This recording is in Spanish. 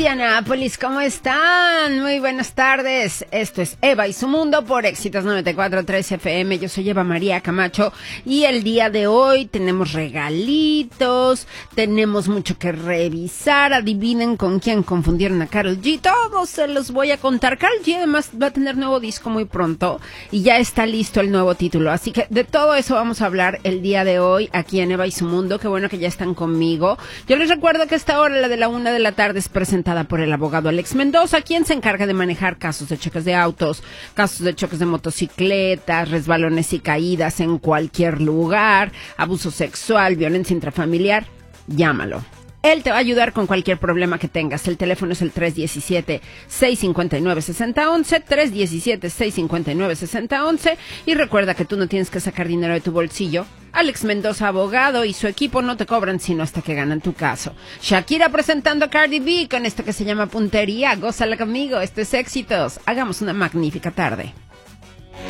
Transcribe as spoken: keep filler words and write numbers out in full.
Indianápolis, ¿cómo están? Muy buenas tardes. Esto es Eva y su mundo por Éxitos noventa y cuatro punto tres F M. Yo soy Eva María Camacho y el día de hoy tenemos regalitos, tenemos mucho que revisar. Adivinen con quién confundieron a Karol G. Todos se los voy a contar. Karol G además va a tener nuevo disco muy pronto y ya está listo el nuevo título. Así que de todo eso vamos a hablar el día de hoy aquí en Eva y su mundo. Qué bueno que ya están conmigo. Yo les recuerdo que esta hora, la de la una de la tarde, es presentada por el abogado Alex Mendoza, quien se encarga de manejar casos de choques de autos, casos de choques de motocicletas, resbalones y caídas en cualquier lugar, abuso sexual, violencia intrafamiliar. Llámalo. Él te va a ayudar con cualquier problema que tengas. El teléfono es el tres uno siete, seis cinco nueve, seis cero uno uno, tres uno siete, seis cinco nueve, seis cero uno uno. Y recuerda que tú no tienes que sacar dinero de tu bolsillo. Alex Mendoza, abogado, y su equipo no te cobran sino hasta que ganan tu caso. Shakira presentando a Cardi B con esto que se llama Puntería. Gózala conmigo, esto es Éxitos. Hagamos una magnífica tarde.